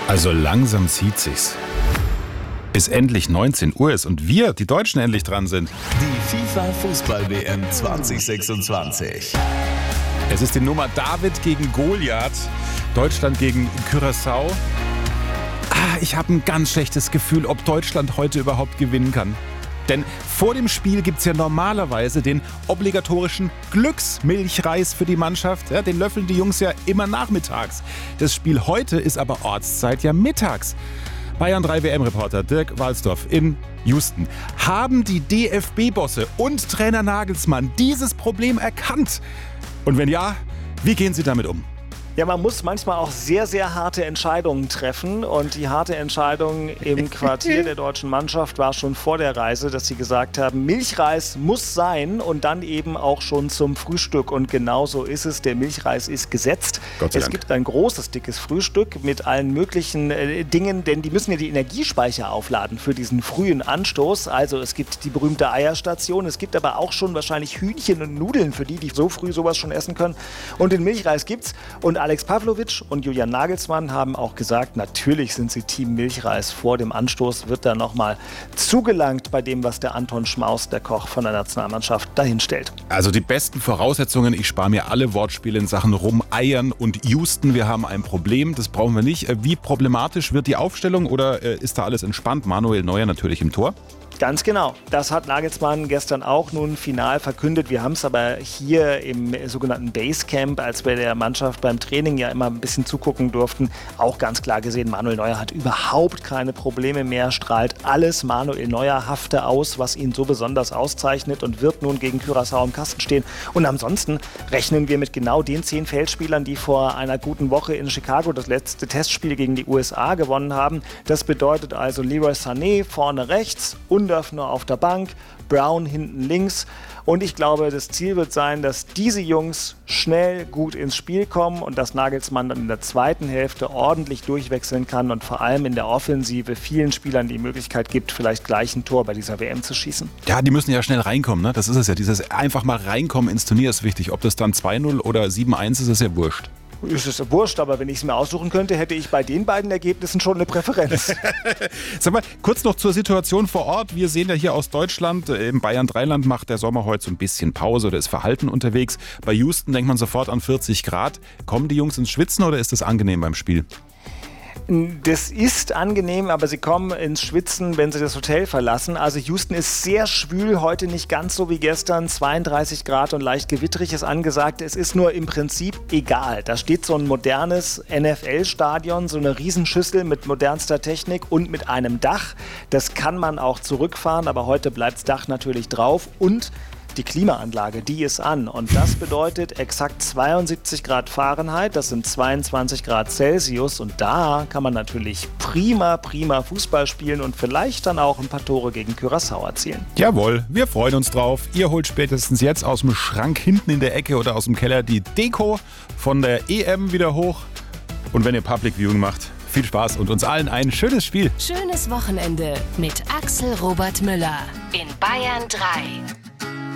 Also langsam zieht sich's. Bis endlich 19 Uhr ist und wir, die Deutschen, endlich dran sind. Die FIFA-Fußball-WM 2026. Es ist die Nummer David gegen Goliath, Deutschland gegen Curaçao. Ich habe ein ganz schlechtes Gefühl, ob Deutschland heute überhaupt gewinnen kann. Denn vor dem Spiel gibt es ja normalerweise den obligatorischen Glücksmilchreis für die Mannschaft. Ja, den löffeln die Jungs ja immer nachmittags. Das Spiel heute ist aber Ortszeit ja mittags. Bayern 3 WM-Reporter Dirk Walsdorf in Houston. Haben die DFB-Bosse und Trainer Nagelsmann dieses Problem erkannt? Und wenn ja, wie gehen sie damit um? Ja, man muss manchmal auch sehr, sehr harte Entscheidungen treffen. Und die harte Entscheidung im Quartier der deutschen Mannschaft war schon vor der Reise, dass sie gesagt haben, Milchreis muss sein und dann eben auch schon zum Frühstück. Und genau so ist es. Der Milchreis ist gesetzt. Gott sei Dank. Es gibt ein großes, dickes Frühstück mit allen möglichen Dingen, denn die müssen ja die Energiespeicher aufladen für diesen frühen Anstoß. Also es gibt die berühmte Eierstation. Es gibt aber auch schon wahrscheinlich Hühnchen und Nudeln für die so früh sowas schon essen können. Und den Milchreis gibt's. Und Alex Pavlovic und Julian Nagelsmann haben auch gesagt, natürlich sind sie Team Milchreis. Vor dem Anstoß wird da nochmal zugelangt bei dem, was der Anton Schmaus, der Koch von der Nationalmannschaft, dahinstellt. Also die besten Voraussetzungen, ich spare mir alle Wortspiele in Sachen Rumeiern und Houston. Wir haben ein Problem, das brauchen wir nicht. Wie problematisch wird die Aufstellung oder ist da alles entspannt? Manuel Neuer natürlich im Tor. Ganz genau. Das hat Nagelsmann gestern auch nun final verkündet. Wir haben es aber hier im sogenannten Basecamp, als wir der Mannschaft beim Training ja immer ein bisschen zugucken durften, auch ganz klar gesehen, Manuel Neuer hat überhaupt keine Probleme mehr, strahlt alles Manuel Neuer-hafte aus, was ihn so besonders auszeichnet und wird nun gegen Curaçao im Kasten stehen. Und ansonsten rechnen wir mit genau den 10 Feldspielern, die vor einer guten Woche in Chicago das letzte Testspiel gegen die USA gewonnen haben. Das bedeutet also Leroy Sané vorne rechts, Undorf nur auf der Bank, Brown hinten links. Und ich glaube, das Ziel wird sein, dass diese Jungs schnell gut ins Spiel kommen und dass Nagelsmann dann in der zweiten Hälfte ordentlich durchwechseln kann und vor allem in der Offensive vielen Spielern die Möglichkeit gibt, vielleicht gleich ein Tor bei dieser WM zu schießen. Ja, die müssen ja schnell reinkommen, ne? Das ist es ja. Dieses einfach mal reinkommen ins Turnier ist wichtig. Ob das dann 2-0 oder 7-1 ist, ist ja wurscht. Ist es wurscht, aber wenn ich es mir aussuchen könnte, hätte ich bei den beiden Ergebnissen schon eine Präferenz. Sag mal, kurz noch zur Situation vor Ort. Wir sehen ja hier aus Deutschland, im Bayern-3-Land macht der Sommer heute so ein bisschen Pause oder ist verhalten unterwegs. Bei Houston denkt man sofort an 40 Grad. Kommen die Jungs ins Schwitzen oder ist das angenehm beim Spiel? Das ist angenehm, aber sie kommen ins Schwitzen, wenn sie das Hotel verlassen. Also Houston ist sehr schwül, heute nicht ganz so wie gestern. 32 Grad und leicht gewittrig ist angesagt. Es ist nur im Prinzip egal. Da steht so ein modernes NFL-Stadion, so eine Riesenschüssel mit modernster Technik und mit einem Dach. Das kann man auch zurückfahren, aber heute bleibt das Dach natürlich drauf und die Klimaanlage, die ist an und das bedeutet exakt 72 Grad Fahrenheit, das sind 22 Grad Celsius und da kann man natürlich prima Fußball spielen und vielleicht dann auch ein paar Tore gegen Curaçao erzielen. Jawohl, wir freuen uns drauf. Ihr holt spätestens jetzt aus dem Schrank hinten in der Ecke oder aus dem Keller die Deko von der EM wieder hoch und wenn ihr Public Viewing macht, viel Spaß und uns allen ein schönes Spiel. Schönes Wochenende mit Axel Robert Müller in Bayern 3.